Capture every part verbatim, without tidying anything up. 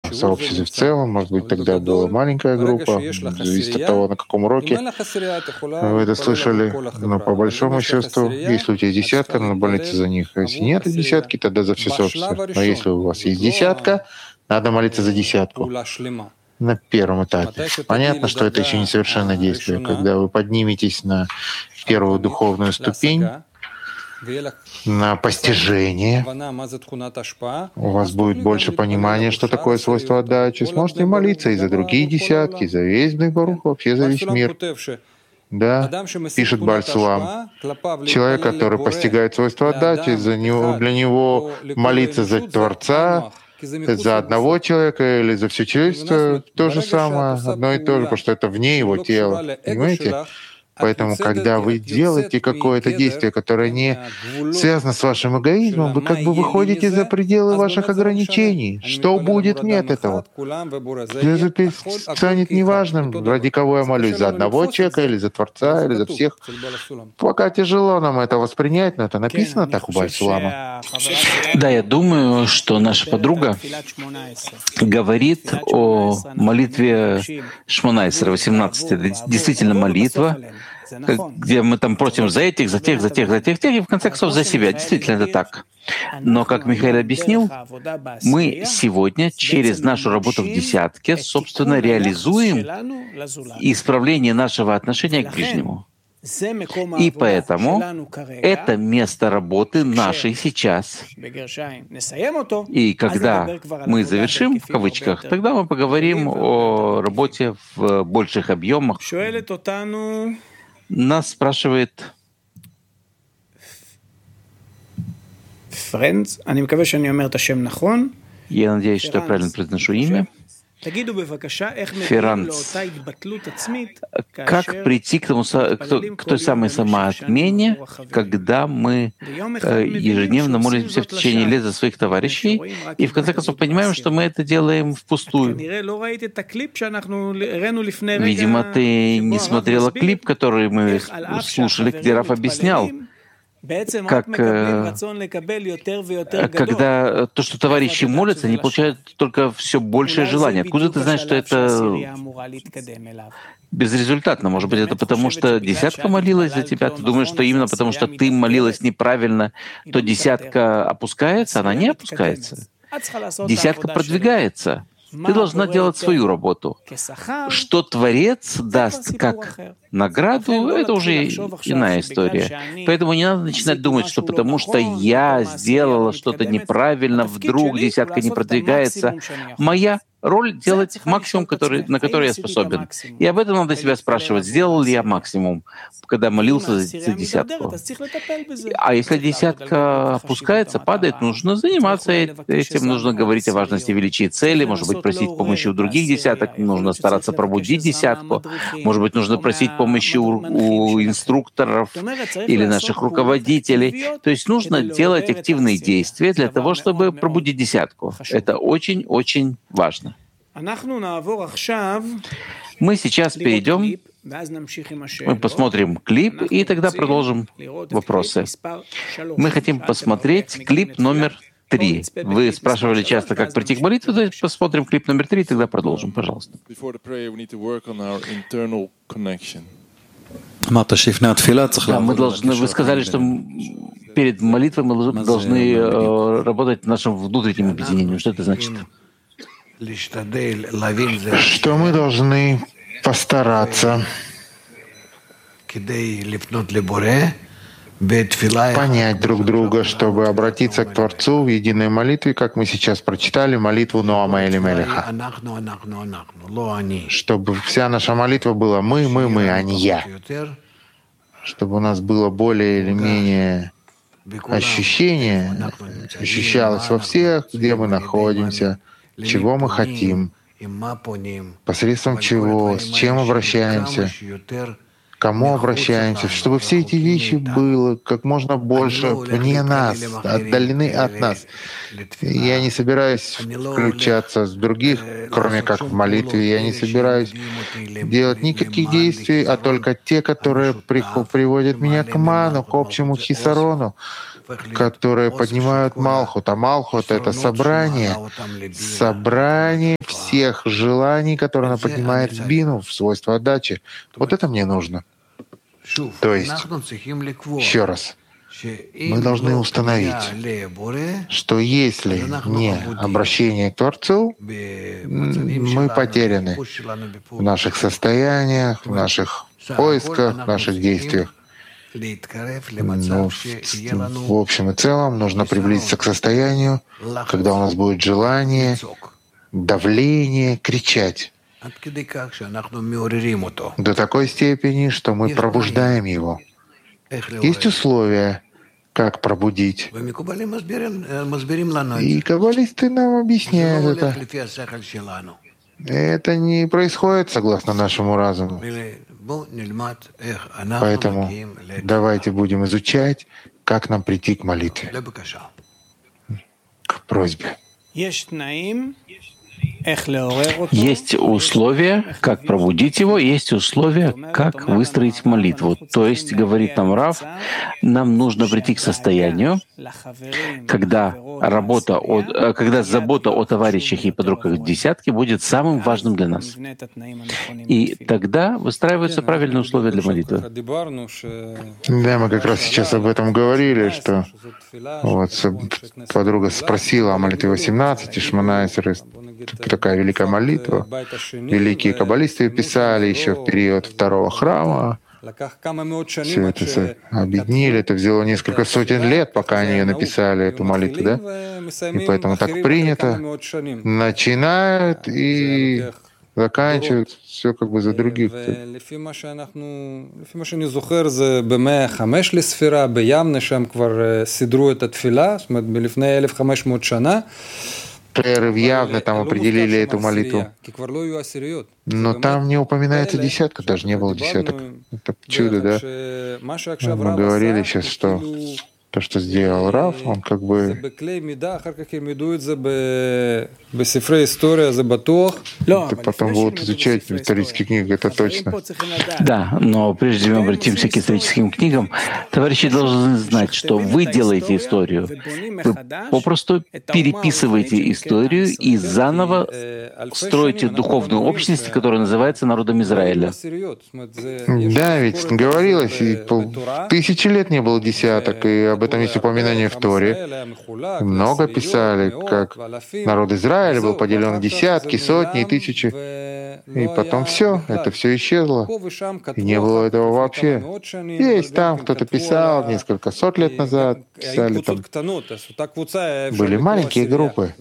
о сообществе в целом, может быть, тогда была маленькая группа, зависит от того, на каком уроке вы это слышали, но по большому счету, если у тебя есть десятка, надо молиться за них. А если нет десятки, тогда за все сообщество. Но если у вас есть десятка, надо молиться за десятку на первом этапе. Понятно, что это еще не совершенное действие. Когда вы подниметесь на первую духовную ступень, на постижение, у вас будет больше понимания, что такое свойство отдачи. Сможете молиться и за другие десятки, за весь Бней-Барух, вообще за весь мир. Да, пишет Бааль Сулам. Человек, который постигает свойство отдачи, за него, для него молиться за Творца, за одного человека или за все человечество то же самое, одно и то же, потому что это вне его тела. Понимаете? Поэтому, когда вы делаете какое-то действие, которое не связано с вашим эгоизмом, вы как бы выходите за пределы ваших ограничений. Что будет? Нет этого. Это станет неважным, ради кого я молюсь, за одного человека или за Творца, или за всех. Пока тяжело нам это воспринять, но это написано так у Бааль Сулама. Да, я думаю, что наша подруга говорит о молитве Шмонайсера, восемнадцать. Это действительно молитва, где мы там просим за этих, за тех, за тех, за тех, тех, и в конце концов за себя. Действительно, это так. Но, как Михаил объяснил, мы сегодня через нашу работу в десятке, собственно, реализуем исправление нашего отношения к ближнему. И поэтому это место работы нашей сейчас. И когда мы завершим, в кавычках, тогда мы поговорим о работе в больших объемах. Нас спрашивает я надеюсь, что я правильно произношу имя. Феранц. Как прийти к, тому, к, к той самой самоотмене, когда мы ежедневно молимся в течение лет за своих товарищей, и в конце концов понимаем, что мы это делаем впустую? Видимо, ты не смотрела клип, который мы слушали, где Раф объяснял, как когда то, что товарищи молятся, они получают только все большее желание. Откуда ты знаешь, что это безрезультатно? Может быть, это потому, что десятка молилась за тебя? Ты думаешь, что именно потому, что ты молилась неправильно, то десятка опускается? Она не опускается. Десятка продвигается. Ты должна делать свою работу. Что Творец даст как награду, это уже иная история. Поэтому не надо начинать думать, что потому что я сделала что-то неправильно, вдруг десятка не продвигается. Моя роль — делать максимум, который, на который я способен. И об этом надо себя спрашивать, сделал ли я максимум, когда молился за, за десятку. А если десятка опускается, падает, нужно заниматься этим, нужно говорить о важности величия цели, может быть, просить помощи у других десяток, нужно стараться пробудить десятку, может быть, нужно просить помощи у, у инструкторов или наших руководителей. То есть нужно делать активные действия для того, чтобы пробудить десятку. Это очень-очень важно. Мы сейчас перейдем, мы посмотрим клип, и тогда продолжим вопросы. Мы хотим посмотреть клип номер три. Вы спрашивали часто, как прийти к молитве, то есть посмотрим клип номер три, и тогда продолжим, пожалуйста. Да, мы должны, вы сказали, что перед молитвой мы должны э, работать в нашем внутреннем объединении. Что это значит? Что мы должны постараться понять друг друга, чтобы обратиться к Творцу в единой молитве, как мы сейчас прочитали молитву Ноама Элимелеха. Чтобы вся наша молитва была «мы, мы, мы», а не «я». Чтобы у нас было более или менее ощущение, ощущалось во всех, где мы находимся, чего мы хотим, посредством чего, с чем обращаемся, к кому обращаемся, чтобы все эти вещи было как можно больше вне нас, отдалены от нас. Я не собираюсь включаться с других, кроме как в молитве. Я не собираюсь делать никаких действий, а только те, которые приводят меня к ману, к общему хисарону, которые поднимают Малхут. А Малхут — это собрание, собрание всех желаний, которые она поднимает в Бину, в свойство отдачи. Вот это мне нужно. То есть, еще раз, мы должны установить, что если не обращение к Творцу, мы потеряны в наших состояниях, в наших поисках, в наших действиях. Но в, в общем и целом нужно приблизиться к состоянию, когда у нас будет желание, давление, кричать до такой степени, что мы пробуждаем его. Есть условия, как пробудить. И каббалисты нам объясняют это. Это не происходит согласно нашему разуму. Поэтому давайте будем изучать, как нам прийти к молитве, к просьбе. Есть условия, как пробудить его, есть условия, как выстроить молитву. То есть, говорит нам Рав, нам нужно прийти к состоянию, когда, работа о, когда забота о товарищах и подругах в десятке будет самым важным для нас. И тогда выстраиваются правильные условия для молитвы. Да, мы как раз сейчас об этом говорили, что вот подруга спросила о молитве восемнадцати, Шмонайсер, такая великая молитва. Великие каббалисты ее писали еще в период второго храма. Все это объединили. Это взяло несколько сотен лет, пока они ее написали, эту молитву, да? И поэтому так принято. Начинают и заканчивают все как бы за других. В Явно там определили эту молитву. Но там не упоминается десятка, даже не было десяток. Это чудо, да? Мы говорили сейчас, что то, что сделал Рав, он как бы... Это потом будут изучать в исторических книгах, это точно. Да, но прежде чем мы обратимся к историческим книгам, товарищи должны знать, что вы делаете историю. Вы попросту переписываете историю и заново строите духовную общность, которая называется народом Израиля. Да, ведь говорилось, и тысячи лет не было десяток, и об этом есть упоминание в Торе. Много писали, как народ Израиля был поделен в десятки, сотни и тысячи. И потом все, это все исчезло. И не было этого вообще. Есть там, кто-то писал несколько сот лет назад, писали там. Были маленькие группы.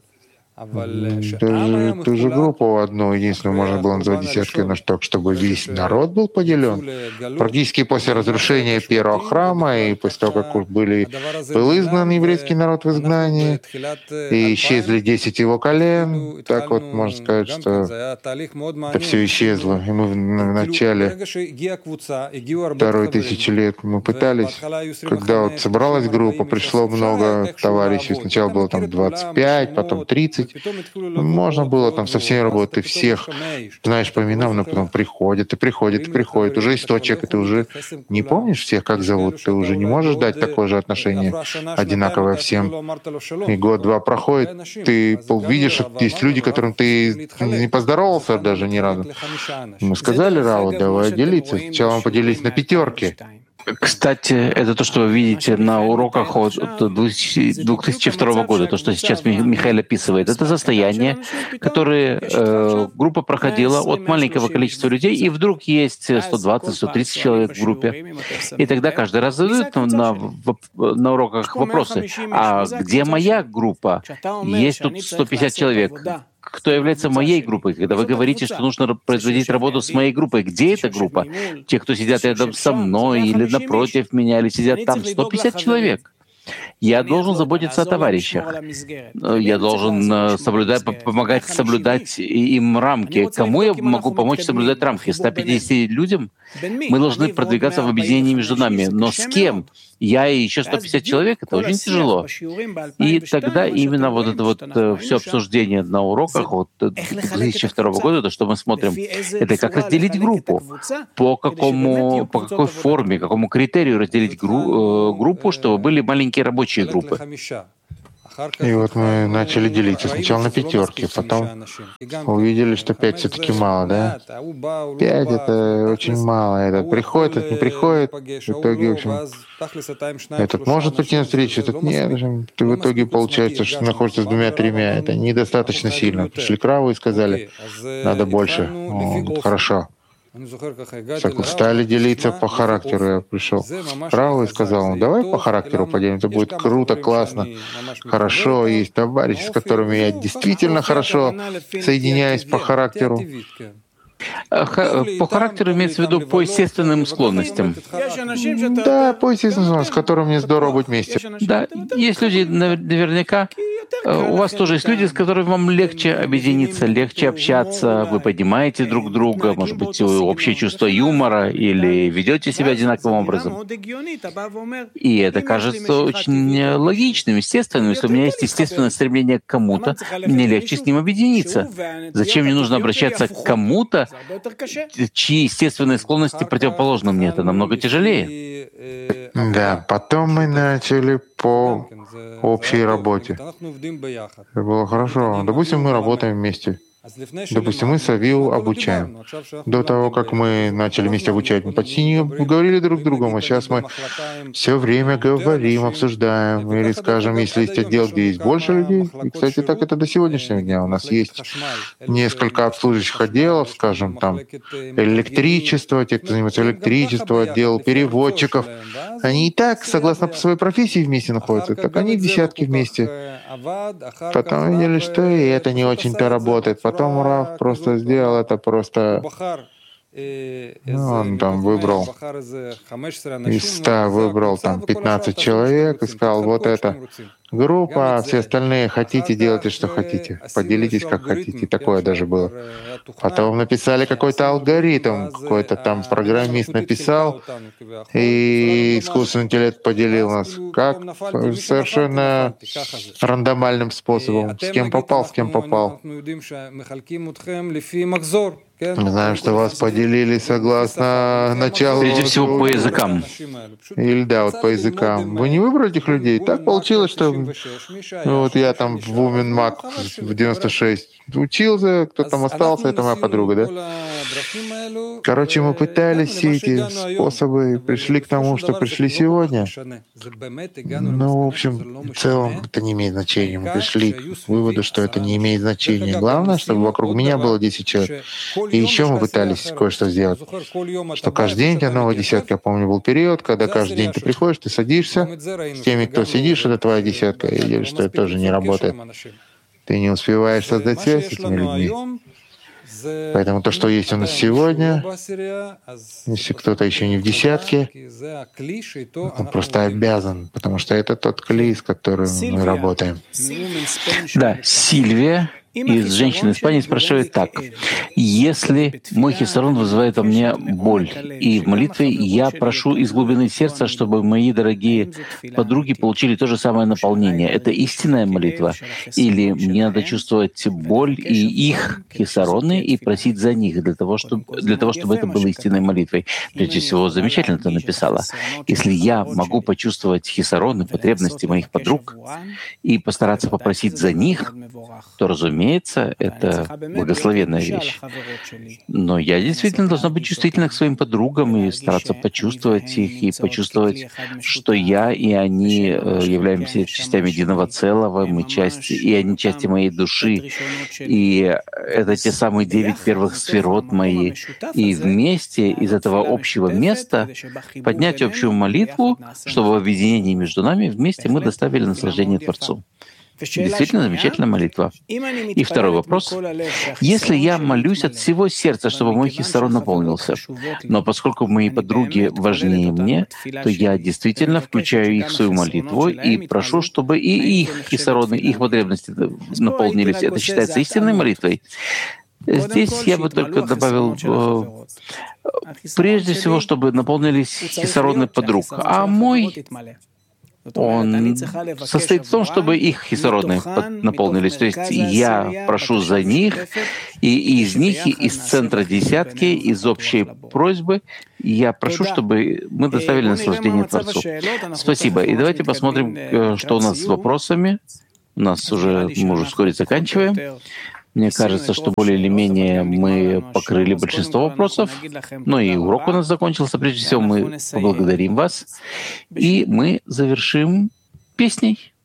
Даже ту же группу одну, единственную, можно было назвать десяткой, но так, чтобы весь народ был поделен. Практически после разрушения первого храма и после того, как были, был изгнан еврейский народ в изгнании, и исчезли десять его колен, так вот можно сказать, что это все исчезло. И мы в начале второй тысячи лет мы пытались, когда вот собралась группа, пришло много товарищей, сначала было там двадцать пять, потом тридцать, можно было там со всеми работать, ты всех знаешь по именам, но потом приходят, и приходят, и приходят. Уже есть сто человек, и ты уже не помнишь всех, как зовут, ты уже не можешь дать такое же отношение одинаковое всем. И год-два проходит, ты увидишь, что есть люди, которым ты не поздоровался даже ни разу. Мы сказали Раву, давай делиться. Сначала мы поделились на пятерки. Кстати, это то, что вы видите на уроках от две тысячи второго года, то, что сейчас Михаил описывает. Это состояние, которое э, группа проходила от маленького количества людей, и вдруг есть сто двадцать - сто тридцать человек в группе. И тогда каждый раз задают на, на, на уроках вопросы. А где моя группа? Есть тут сто пятьдесят человек. Кто является моей группой? Когда вы говорите, что нужно производить работу с моей группой, где эта группа? Те, кто сидят рядом со мной или напротив меня, или сидят там, сто пятьдесят человек. Я должен заботиться о товарищах. Я должен соблюдать, помогать соблюдать им рамки. Кому я могу помочь соблюдать рамки? ста пятидесяти людям? Мы должны продвигаться в объединении между нами. Но с кем? Я и еще сто пятьдесят человек, это очень тяжело. И тогда именно вот это вот все обсуждение на уроках вот две тысячи второго года, то, что мы смотрим, это как разделить группу, по какому, по какой форме, какому критерию разделить гру, группу, чтобы были маленькие всякие рабочие группы. И вот мы начали делиться сначала на пятерки, потом увидели, что пять все-таки мало, да? Пять — это очень мало. Этот приходит, этот не приходит. В итоге, в общем, этот может прийти на встречу, этот нет. В общем, в итоге получается, что находится с двумя-тремя. Это недостаточно сильно. Пришли к Раву и сказали, надо больше. О, вот хорошо. Так вот, стали делиться по характеру. Я пришел к Раву и сказал, давай по характеру поделим, это будет круто, классно, хорошо. Есть товарищи, с которыми я действительно хорошо соединяюсь по характеру. По характеру имеется в виду по естественным склонностям. Да, по естественным склонностям, с которыми мне здорово быть вместе. Да, есть люди, наверняка, у вас тоже есть люди, с которыми вам легче объединиться, легче общаться, вы понимаете друг друга, может быть, общее чувство юмора или ведете себя одинаковым образом. И это кажется очень логичным, естественным. Если у меня есть естественное стремление к кому-то, мне легче с ним объединиться. Зачем мне нужно обращаться к кому-то, чьи естественные склонности допустимы мне? Это намного тяжелее. Да, потом мы начали по общей работе. Это было хорошо. Допустим, мы работаем вместе. Допустим, мы с Авиу обучаем. До того, как мы начали вместе обучать, мы почти не говорили друг с другом, а сейчас мы все время говорим, обсуждаем. Или, скажем, если есть отдел, где есть больше людей, и, кстати, так это до сегодняшнего дня. У нас есть несколько обслуживающих отделов, скажем, там электричество, те, кто занимается электричеством, отдел переводчиков. Они и так, согласно по своей профессии, вместе находятся, так они десятки вместе. Потом видели, что и это не очень-то работает. Потом Рав просто сделал это просто... Ну, он там выбрал из ста выбрал там пятнадцать человек и сказал, вот это группа, а все остальные хотите, делайте, что хотите, поделитесь, как хотите. Такое даже было. Потом написали какой-то алгоритм, какой-то там программист написал, и искусственный интеллект поделил нас как совершенно рандомальным способом. С кем попал, с кем попал. Мы знаем, что вас поделили согласно началу... Прежде всего по языкам. Или да, вот по языкам. Вы не выбрали этих людей? Так получилось, что вот я там в Уменмак в девяносто шесть учился, кто там остался, это моя подруга, да? Короче, мы пытались все эти способы и пришли к тому, что пришли сегодня. Ну, в общем, в целом это не имеет значения. Мы пришли к выводу, что это не имеет значения. Главное, чтобы вокруг меня было десять человек. И еще мы пытались кое-что сделать, что каждый день у тебя новая десятка. Я помню, был период, когда каждый день ты приходишь, ты садишься с теми, кто сидишь, это твоя десятка, и видишь, что это тоже не работает. Ты не успеваешь создать связь с этими людьми. Поэтому то, что есть у нас сегодня, если кто-то еще не в десятке, он просто обязан, потому что это тот клей, с которым мы работаем. Да, Сильвия из «Женщины Испании» спрашивает так. Если мой хисарон вызывает во мне боль, и в молитве я прошу из глубины сердца, чтобы мои дорогие подруги получили то же самое наполнение, это истинная молитва? Или мне надо чувствовать боль и их хисароны и просить за них для того, чтобы, для того, чтобы это было истинной молитвой? Прежде всего, замечательно ты написала. Если я могу почувствовать хисароны, потребности моих подруг и постараться попросить за них, то, разумеется, это благословенная вещь. Но я действительно должна быть чувствительна к своим подругам и стараться почувствовать их, и почувствовать, что я и они являемся частями единого целого, мы части, и они части моей души. И это те самые девять первых сферот мои. И вместе из этого общего места поднять общую молитву, чтобы в объединении между нами вместе мы доставили наслаждение Творцу. Действительно замечательная молитва. И второй вопрос. Если я молюсь от всего сердца, чтобы мой хисарон наполнился, но поскольку мои подруги важнее мне, то я действительно включаю их в свою молитву и прошу, чтобы и их хисароны, их потребности наполнились. Это считается истинной молитвой? Здесь я бы только добавил, прежде всего, чтобы наполнились хисароны подруг. А мой он состоит в том, чтобы их хисародные наполнились. То есть я прошу за них, и из них, и из центра десятки, из общей просьбы, я прошу, чтобы мы доставили наслаждение Творцу. Спасибо. И давайте посмотрим, что у нас с вопросами. У нас уже, мы уже вскоре заканчиваем. Мне кажется, что более или менее мы покрыли большинство вопросов. Ну и урок у нас закончился. Прежде всего, мы поблагодарим вас. И мы завершим песней.